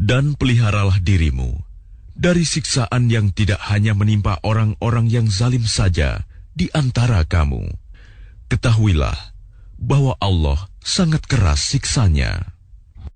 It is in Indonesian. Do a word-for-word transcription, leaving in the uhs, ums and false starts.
Dan peliharalah dirimu dari siksaan yang tidak hanya menimpa orang-orang yang zalim saja di antara kamu. Ketahuilah bahwa Allah sangat keras siksanya.